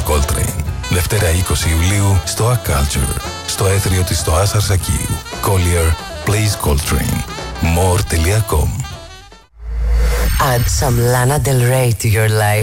Coltrane. Δευτέρα 20 Ιουλίου στο A Culture, στο έθριο της Στοάς Αρσακίου. Collier plays Coltrane. More.com. Add some Lana Del Rey to your life.